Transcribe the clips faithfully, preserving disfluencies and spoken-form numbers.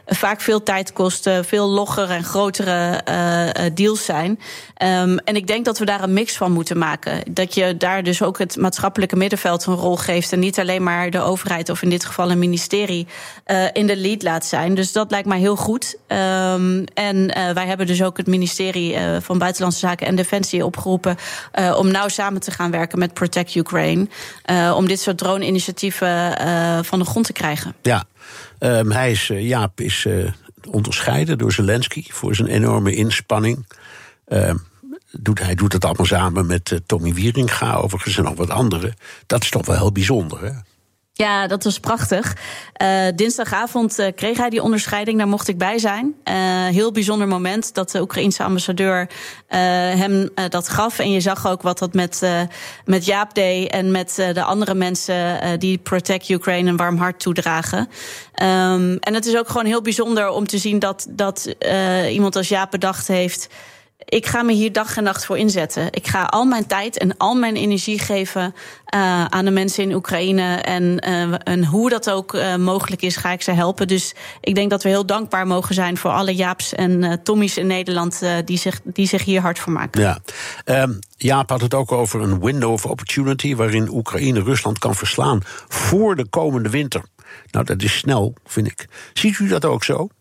vaak veel tijd kosten, veel logger en grotere uh, deals zijn. Um, en ik denk dat we daar een mix van moeten maken. Dat je daar dus ook het maatschappelijke middenveld een rol geeft en niet alleen maar de overheid of in dit geval een ministerie uh, in de lead laat zijn. Dus dat lijkt mij heel goed. Um, en uh, wij hebben dus ook het ministerie uh, van Buitenlandse Zaken en Defensie opgeroepen uh, om nauw samen te gaan werken met Protect Ukraine. Uh, om dit soort drone-initiatieven uh, van de grond te krijgen. Ja, um, hij is, uh, Jaap is uh, onderscheiden door Zelensky voor zijn enorme inspanning. Uh, doet, hij doet het allemaal samen met uh, Tommy Wieringa, overigens en nog wat anderen. Dat is toch wel heel bijzonder, hè? Ja, dat was prachtig. Uh, dinsdagavond uh, kreeg hij die onderscheiding, daar mocht ik bij zijn. Uh, heel bijzonder moment dat de Oekraïense ambassadeur uh, hem uh, dat gaf. En je zag ook wat dat met, uh, met Jaap deed en met uh, de andere mensen uh, die Protect Ukraine een warm hart toedragen. Um, en het is ook gewoon heel bijzonder om te zien dat, dat uh, iemand als Jaap bedacht heeft: ik ga me hier dag en nacht voor inzetten. Ik ga al mijn tijd en al mijn energie geven uh, aan de mensen in Oekraïne. En, uh, en hoe dat ook uh, mogelijk is, ga ik ze helpen. Dus ik denk dat we heel dankbaar mogen zijn voor alle Jaaps en uh, Tommy's in Nederland uh, die, zich, die zich hier hard voor maken. Ja. Um, Jaap had het ook over een window of opportunity waarin Oekraïne Rusland kan verslaan voor de komende winter. Nou, dat is snel, vind ik. Ziet u dat ook zo?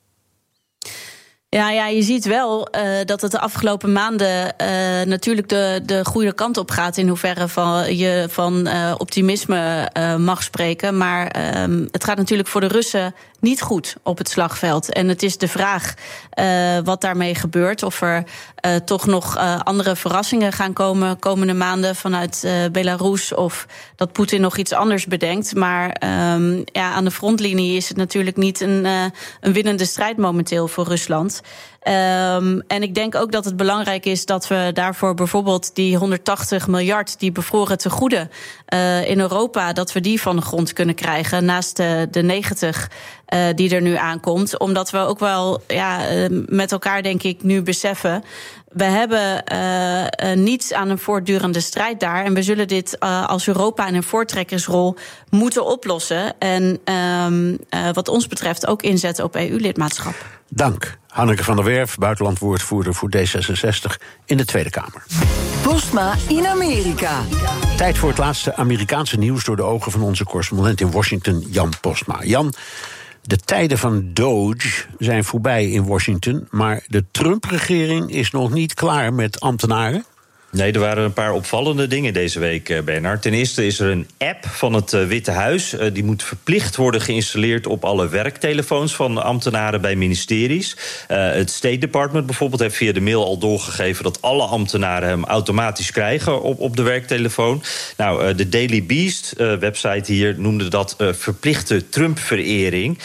Ja, ja, je ziet wel uh, dat het de afgelopen maanden uh, natuurlijk de, de goede kant op gaat, in hoeverre van je van uh, optimisme uh, mag spreken. Maar um, het gaat natuurlijk voor de Russen niet goed op het slagveld. En het is de vraag uh, wat daarmee gebeurt. Of er uh, toch nog uh, andere verrassingen gaan komen komende maanden vanuit uh, Belarus. Of dat Poetin nog iets anders bedenkt. Maar um, ja, aan de frontlinie is het natuurlijk niet een, uh, een winnende strijd momenteel voor Rusland. Um, en ik denk ook dat het belangrijk is dat we daarvoor bijvoorbeeld die honderdtachtig miljard... die bevroren tegoeden uh, in Europa, dat we die van de grond kunnen krijgen, naast de, de negentig uh, die er nu aankomt. Omdat we ook wel ja, uh, met elkaar, denk ik, nu beseffen: we hebben uh, uh, niets aan een voortdurende strijd daar. En we zullen dit uh, als Europa in een voortrekkersrol moeten oplossen. En um, uh, wat ons betreft ook inzetten op E U-lidmaatschap. Dank. Hanneke van der Werf, buitenlandwoordvoerder voor D zesenzestig in de Tweede Kamer. Postma in Amerika. Tijd voor het laatste Amerikaanse nieuws door de ogen van onze correspondent in Washington, Jan Postma. Jan, de tijden van Doge zijn voorbij in Washington, maar de Trump-regering is nog niet klaar met ambtenaren. Nee, er waren een paar opvallende dingen deze week, Bernard. Ten eerste is er een app van het Witte Huis. Die moet verplicht worden geïnstalleerd op alle werktelefoons van ambtenaren bij ministeries. Uh, het State Department bijvoorbeeld heeft via de mail al doorgegeven dat alle ambtenaren hem automatisch krijgen op, op de werktelefoon. Nou, uh, de Daily Beast, uh, website hier, noemde dat uh, verplichte Trump-verering.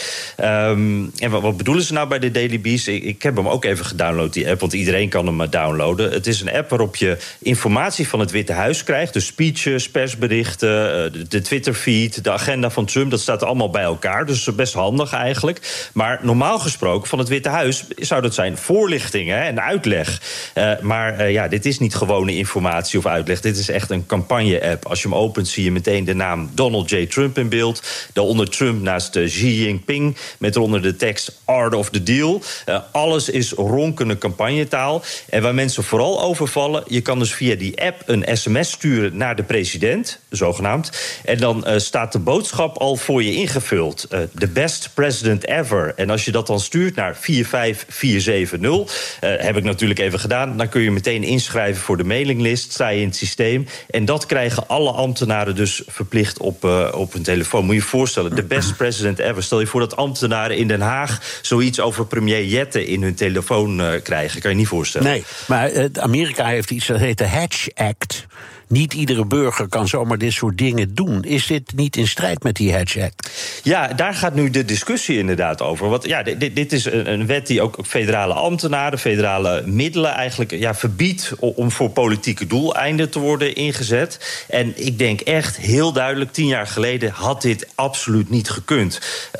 Um, en wat, wat bedoelen ze nou bij de Daily Beast? Ik, ik heb hem ook even gedownload, die app, want iedereen kan hem downloaden. Het is een app waarop je informatie van het Witte Huis krijgt. Dus speeches, persberichten, de Twitterfeed, de agenda van Trump, dat staat allemaal bij elkaar. Dus best handig eigenlijk. Maar normaal gesproken van het Witte Huis zou dat zijn voorlichtingen en uitleg. Uh, maar uh, ja, dit is niet gewone informatie of uitleg. Dit is echt een campagne-app. Als je hem opent zie je meteen de naam Donald J. Trump in beeld. Daaronder Trump naast uh, Xi Jinping met eronder de tekst Art of the Deal. Uh, alles is ronkende campagnetaal. En waar mensen vooral overvallen, je kan dus via die app een sms sturen naar de president, zogenaamd. En dan uh, staat de boodschap al voor je ingevuld. Uh, the best president ever. En als je dat dan stuurt naar vier vijf vier zeven nul, uh, heb ik natuurlijk even gedaan, dan kun je meteen inschrijven voor de mailinglist, sta je in het systeem. En dat krijgen alle ambtenaren dus verplicht op, uh, op hun telefoon. Moet je je voorstellen, the best president ever. Stel je voor dat ambtenaren in Den Haag zoiets over premier Jette in hun telefoon uh, krijgen. Kan je niet voorstellen. Nee, maar uh, Amerika heeft iets dat heet de Hatch Act. Niet iedere burger kan zomaar dit soort dingen doen. Is dit niet in strijd met die Hatch Act? Ja, daar gaat nu de discussie inderdaad over. Want ja, dit, dit is een, een wet die ook federale ambtenaren, federale middelen eigenlijk ja, verbiedt om voor politieke doeleinden te worden ingezet. En ik denk echt heel duidelijk, tien jaar geleden had dit absoluut niet gekund. Uh,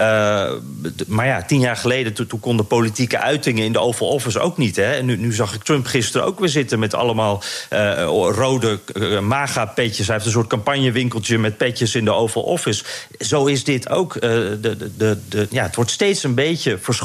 maar ja, tien jaar geleden, toen, toen konden politieke uitingen in de Oval Office ook niet. Hè? En nu, nu zag ik Trump gisteren ook weer zitten met allemaal uh, rode uh, MAGA-petjes. Hij heeft een soort campagnewinkeltje met petjes in de Oval Office. Zo is dit ook. Uh, de, de, de, ja, het wordt steeds een beetje verschoven